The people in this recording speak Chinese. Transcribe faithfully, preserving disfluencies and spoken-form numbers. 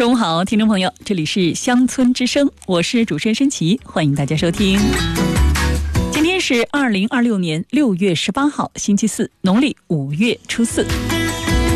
中午好，听众朋友，这里是乡村之声，我是主持人申琪，欢迎大家收听。今天是二零二六年六月十八号，星期四，农历五月初四。